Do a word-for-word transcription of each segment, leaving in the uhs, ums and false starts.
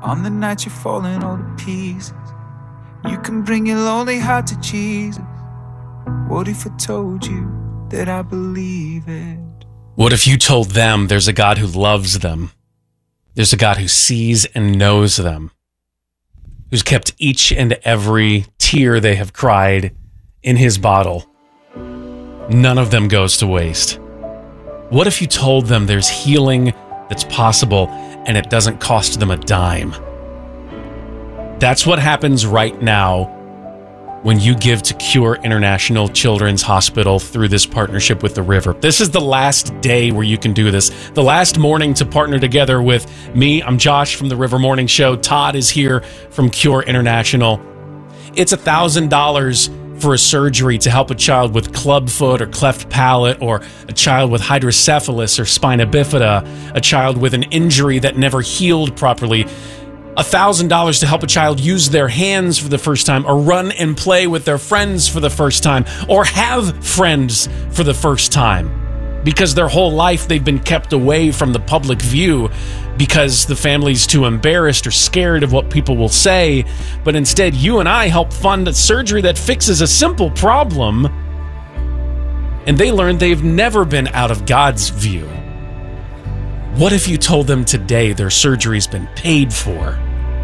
On the night you're falling all to pieces, you can bring your lonely heart to Jesus. What if I told you that I believe it? What if you told them there's a God who loves them? There's a God who sees and knows them, who's kept each and every tear they have cried in his bottle. None of them goes to waste. What if you told them there's healing that's possible and it doesn't cost them a dime? That's what happens right now when you give to Cure International Children's Hospital through this partnership with the River. This is the last day where you can do this. The last morning to partner together with me. I'm Josh from the River Morning Show. Todd is here from Cure International. It's one thousand dollars for a surgery to help a child with clubfoot or cleft palate, or a child with hydrocephalus or spina bifida, a child with an injury that never healed properly. one thousand dollars to help a child use their hands for the first time, or run and play with their friends for the first time, or have friends for the first time. Because their whole life they've been kept away from the public view because the family's too embarrassed or scared of what people will say. But instead, you and I help fund a surgery that fixes a simple problem, and they learn they've never been out of God's view. What if you told them today their surgery's been paid for?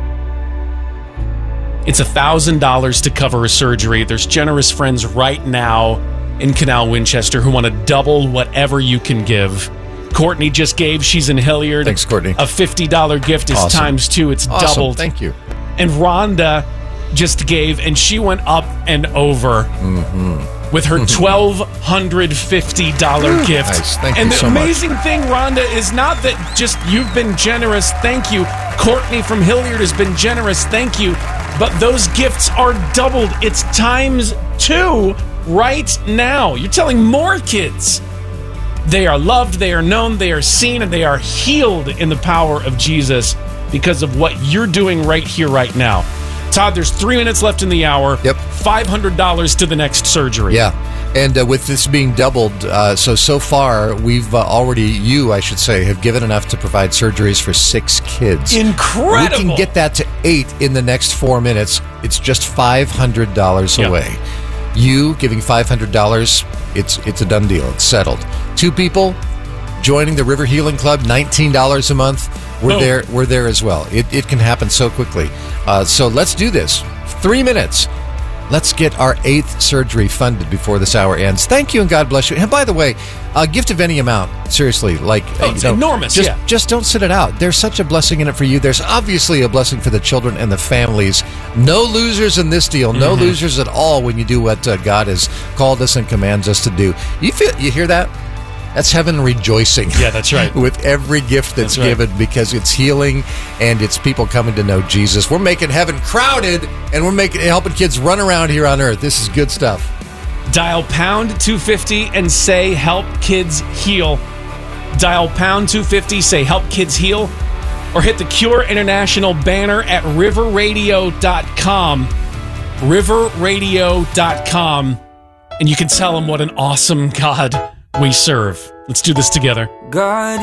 It's one thousand dollars to cover a surgery. There's generous friends right now in Canal Winchester who want to double whatever you can give. Courtney just gave. She's in Hilliard. Thanks, Courtney. A fifty dollars gift is Awesome. times two. It's Awesome. doubled. Thank you. And Rhonda just gave, and she went up and over Mm-hmm. with her twelve hundred fifty dollars gift. Nice. Thank and you the so much. amazing thing, Rhonda, is not that just you've been generous, thank you. Courtney from Hilliard has been generous, thank you. But those gifts are doubled. It's times two right now. You're telling more kids they are loved, they are known, they are seen, and they are healed in the power of Jesus because of what you're doing right here, right now. Todd, there's three minutes left in the hour. Yep. five hundred dollars to the next surgery. Yeah. And uh, with this being doubled, uh, so, so far, we've uh, already, you, I should say, have given enough to provide surgeries for six kids. Incredible. We can get that to eight in the next four minutes. It's just five hundred dollars Yep. away. You giving five hundred dollars, it's it's a done deal. It's settled. Two people joining the River Healing Club, nineteen dollars a month. We're Boom. there. We're there as well. It, it can happen so quickly. Uh, so let's do this. Three minutes. Let's get our eighth surgery funded before this hour ends. Thank you, and God bless you. And by the way, a gift of any amount, seriously, like Oh, it's you know, enormous, Just, yeah. just don't sit it out. There's such a blessing in it for you. There's obviously a blessing for the children and the families. No losers in this deal. No Mm-hmm. losers at all when you do what uh, God has called us and commands us to do. You feel? You hear that? That's heaven rejoicing. Yeah, that's right. With every gift that's, That's right. given, because it's healing and it's people coming to know Jesus. We're making heaven crowded, and we're making helping kids run around here on earth. This is good stuff. Dial pound two fifty and say help kids heal. Dial pound two fifty, say help kids heal, or hit the Cure International banner at river radio dot com. river radio dot com. And you can tell them what an awesome God we serve. Let's do this together. God